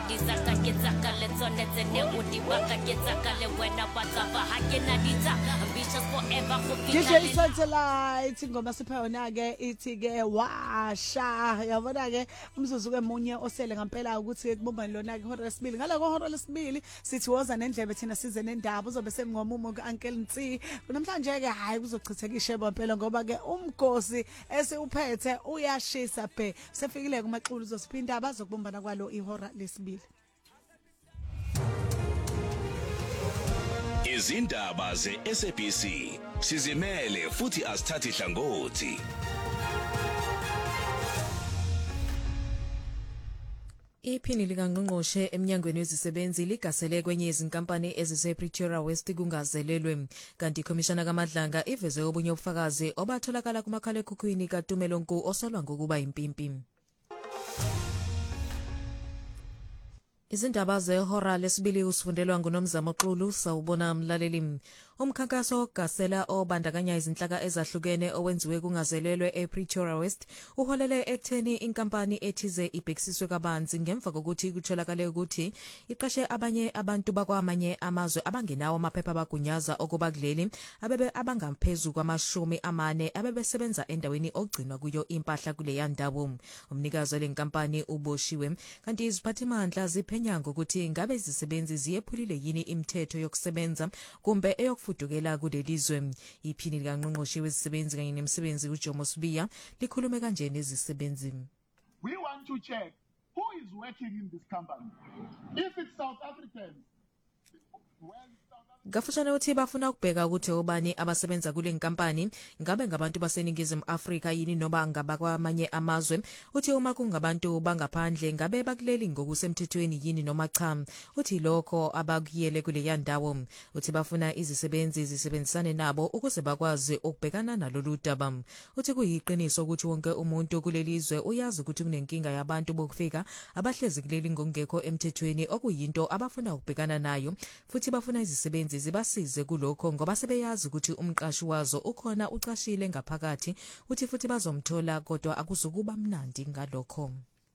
disaka ketsaka le tsone tsene o di baka ketsaka le wena batsaba ha ke na ditsa ambitious forever go DJ Satellite ingoma siphayona ke ithi ke washa yabona ke umzuzu ke munye osele ngempela ukuthi kubumbani lona ke ihora lesibili ngala kohora lesibili sithi woza nendlebe thina size nendaba uzobe semngomumo ke Uncle Nsi namhlanje ke hayi kuzochitheka ishebo impela ngoba ke umgosi esiuphethe uyashisa phe sefikile kumaxulu uzosiphinda abazokubumbana kwalo ihora lesibili Izindaba ze-SABC sizimele futhi asithathi hlangothi. Iphini likangqongqoshe eminyangweni wezisebenzi ligasele kwenye izinkampani ezise-Pretoria West kungazelelwe kanti ikhomishana kaMadlanga iveze obunye ubufakazi obatholakala kumakhalekhukhwini kaTumelonku osolwa ngokuba impimpi. Izindaba zehora lesibili usifundelwa nguNomzamo Xulu sawubona mlaleli. Umkhankaso ogasela obandakanya izinhlaka ezahlukene owenziwe kungazelelwe ePretoria West uholele ekutheni inkampani ethize ibhekisiswe kabanzi ngemva kokuthi kutholakale ukuthi iqashe abanye abantu bakwamanye amazwe abangenawo amaphepha abagunyaza okuba kuleli abebe abangaphezulu kwama40 abebesebenza endaweni ogcinwa kuyo impahla kuleya ndawo. Umnikazi welenkampani uboshiwe kanti iziphathimandla ziphenya ngokuthi ngabe izisebenzi ziyephulile yini imithetho yokusebenza kumbe eyokufudukela kulelizwe. Iphini likangqongqoshe wezisebenzi kanye nemisebenzi uJomo Sibiya likhulume kanje nezisebenzi. We want to check who is working in this company. If it's South Africans, Gafushane uthi bafuna ukubheka ukuthi obani abasebenza kule nkampani ngabe ngabantu baseningizimu Afrika yini noma ngabakwamanye amazwe. Uthi uma kungabantu bangaphandle ngabe bakuleli ngokusemthethweni yini noma cha. Uthi lokho abakuyele kule yandawo. Uthi bafuna izisebenzi zisebenzisane nabo ukuze bakwazi ukubhekana nalolu daba. Uthi kuyiqiniso ukuthi wonke umuntu kulelizwe uyazi ukuthi kunenkinga yabantu bokufika abahlezi kuleli ngongekho emthethweni okuyinto abafuna ukubhekana nayo. Futhi bafuna izisebenzi zibasize kulokho ngoba sebeyazi ukuthi umqashi wazo ukhona uqashile ngaphakathi uthi futhi bazomthola kodwa akuzukuba mnandi ngalokho.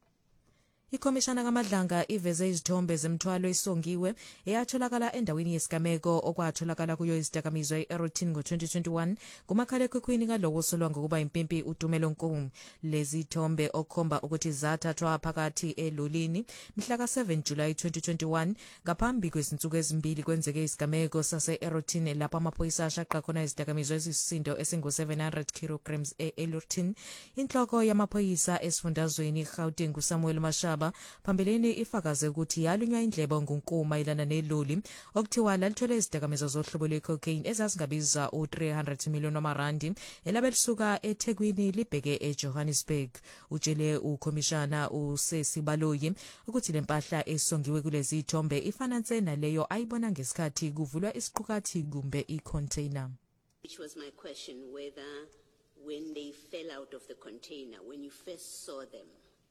Ikhomishana kaMadlanga iveze izithombe zemthwalo esongiwe eyatholakala endaweni yesigameko okwatholakala kuyo izidakamizwa eRotin ngo-2021 kumakhalekhukhwini ngalowo solwa ngokuba impimpi uTumelonku. Lezi thombe okhomba ukuthi zathathwa phakathi elolini mhla ka-7 July 2021 ngaphambi kwezinsuku ezimbili kwenzeke isigameko sase-Erotin lapho amaphoyisa ashaqa khona izidakamizwa ezisisindo esingu-700 kilograms eRotin. Inhloko yamaphoyisa esifundazweni Gauteng uSamuel Mashaba phambilini ifakaze ukuthi yalunywa indlebe ngunkuma ilana neloli okuthiwa lalithole izidakamizwa zohlobo lwe-cocaine ezazingabiza u-300 million wamarandi elabelisuka eThekwini libheke eJohannesburg. Utshele ukhomishana uSesibaloyi ukuthi lempahla esongiwe kulezi ithombe ifananse naleyo ayibona ngesikhathi kuvulwa isiqukathi kumbe icontainer. Which was my question, whether when they fell out of the container, when you first saw them,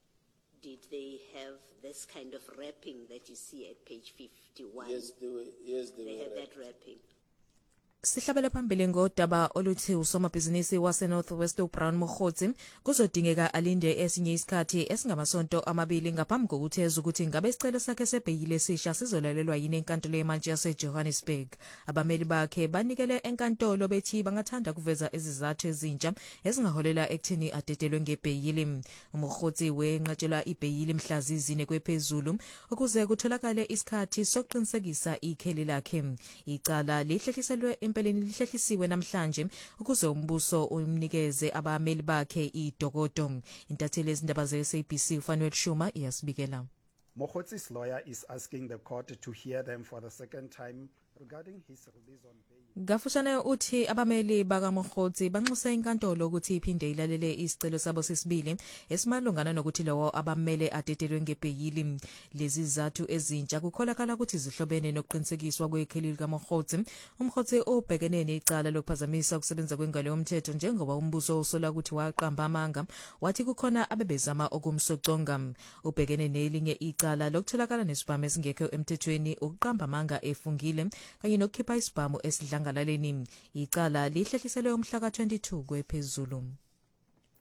did they have this kind of wrapping that you see at page 51? Yes, they had were that wrapping. Sihlabele phambili ngodaba oluthi usomabhizinisi waseNorthwest uBrown Mokhotsi kuzodingeka alinde esinye isikhathi esingamasonto amabili ngaphambi kokutheza ukuthi ngabe isicelo sakhe sebheyile sisha sizolalelwa yini enkantolo yemantshi yaseJohannesburg. Abameli bakhe banikele enkantolo bethi bangathanda kuveza izizathu ezintsha ezingaholela ekuthini adedelwe ngebheyili. Mokhotsi wenqatshelwa ibheyili mhla zizine kwephezulu ukuze kutholakale isikhathi sokuqinisekisa ikheli lakhe. Icala lihlehliselwe empeleni lihlehlisiwe namhlanje ukuze umbuso umnikeze abameli bakhe idokodo. Intatheli ezindaba ze-SABC uFanuel Shuma iyasibikela. Mokhotsi's lawyer is asking the court to hear them for the second time regarding his release on bail. Gafushane uthi abameli bakaMokhotsi banxuse inkantolo ukuthi iphinde ilalele isicelo sabo sesibili esimalungana nokuthi lawo abamele adedelwe ngebheyili. Lezi zathu ezintsha kukholakala ukuthi zihlobene nokuqinisekiswa kwekheli likaMokhotsi. Umkhotsi ubhekene necala lokuphazamisa ukusebenza kwengalo yomthetho njengoba umbuso usola ukuthi waqamba amanga wathi kukhona abebezama okumsoconga. Ubhekene nelinye icala lokutholakala nesibhamu esingekho emthethweni ukuqamba amanga efungile kanye nokukhipha isibhamu esidlangalaleni. Icala lihlehliselwe umhla ka-22 kwephezulu.